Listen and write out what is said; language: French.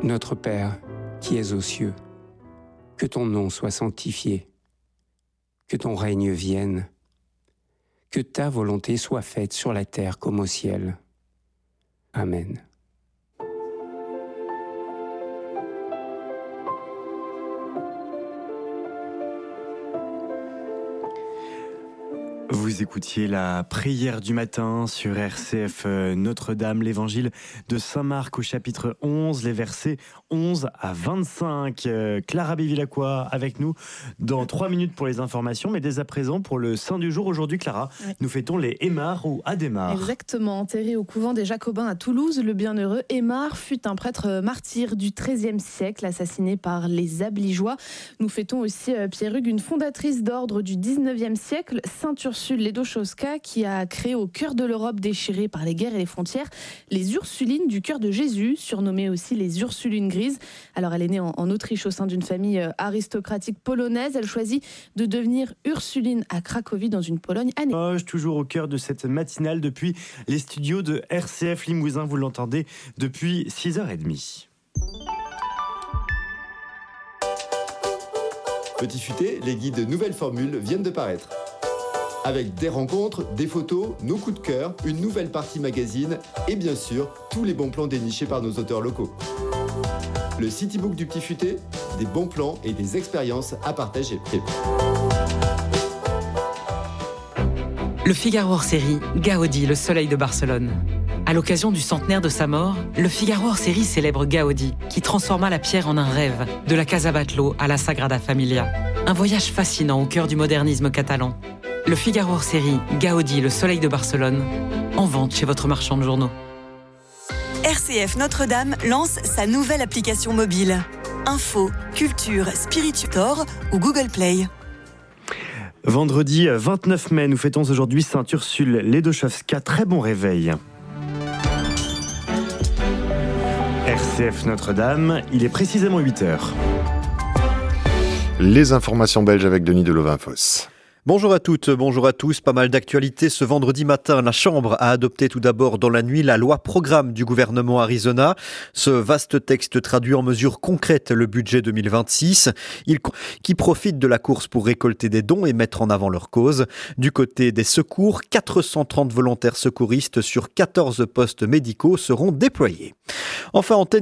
Notre Père, qui es aux cieux, que ton nom soit sanctifié, que ton règne vienne, que ta volonté soit faite sur la terre comme au ciel. Amen. Vous écoutiez la prière du matin sur RCF Notre-Dame, l'évangile de Saint-Marc au chapitre 11, les versets 11 à 25. Clara Bevilacqua avec nous dans 3 minutes pour les informations, mais dès à présent pour le saint du jour. Aujourd'hui, Clara, nous fêtons les Aymar ou Adhémar. Exactement, enterré au couvent des Jacobins à Toulouse, le bienheureux Aymar fut un prêtre martyr du XIIIe siècle, assassiné par les Abligeois. Nous fêtons aussi Pierre Hugues, une fondatrice d'ordre du XIXe siècle, Sainte Ursule Ledochowska, qui a créé au cœur de l'Europe déchirée par les guerres et les frontières les Ursulines du cœur de Jésus, surnommées aussi les Ursulines grises. Alors elle est née en Autriche au sein d'une famille aristocratique polonaise. Elle choisit de devenir Ursuline à Cracovie dans une Pologne année. Toujours au cœur de cette matinale depuis les studios de RCF Limousin, vous l'entendez depuis 6h30. Petit Futé, les guides nouvelles formules viennent de paraître. Avec des rencontres, des photos, nos coups de cœur, une nouvelle partie magazine et bien sûr, tous les bons plans dénichés par nos auteurs locaux. Le Citybook du Petit Futé, des bons plans et des expériences à partager. Le Figaro hors-série, Gaudi, le soleil de Barcelone. À l'occasion du centenaire de sa mort, le Figaro hors-série célèbre Gaudi, qui transforma la pierre en un rêve, de la Casa Batlló à la Sagrada Familia. Un voyage fascinant au cœur du modernisme catalan. Le Figaro hors-série, Gaudi, le soleil de Barcelone, en vente chez votre marchand de journaux. RCF Notre-Dame lance sa nouvelle application mobile. Info, culture, spiritutor ou Google Play. Vendredi 29 mai, nous fêtons aujourd'hui Sainte Ursule Ledochowska. Très bon réveil. RCF Notre-Dame, il est précisément 8h. Les informations belges avec Denis Delovain-Foss. Bonjour à toutes, bonjour à tous. Pas mal d'actualités ce vendredi matin. La Chambre a adopté tout d'abord dans la nuit la loi programme du gouvernement Arizona. Ce vaste texte traduit en mesures concrètes le budget 2026, qui profite de la course pour récolter des dons et mettre en avant leur cause. Du côté des secours, 430 volontaires secouristes sur 14 postes médicaux seront déployés. Enfin, en tennis,